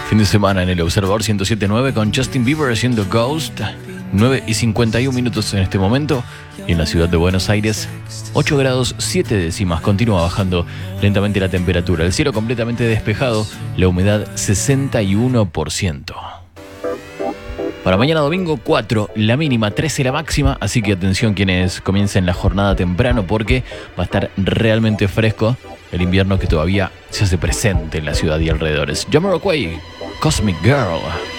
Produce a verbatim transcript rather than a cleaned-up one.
Fin de semana en el Observador ciento siete punto nueve con Justin Bieber haciendo Ghost. nueve y cincuenta y un minutos en este momento. Y en la ciudad de Buenos Aires, ocho grados siete décimas. Continúa bajando lentamente la temperatura. El cielo completamente despejado. La humedad sesenta y uno por ciento. Para mañana domingo cuatro, la mínima, trece la máxima. Así que atención quienes comiencen la jornada temprano porque va a estar realmente fresco el invierno que todavía se hace presente en la ciudad y alrededores. Jamiroquai, Cosmic Girl.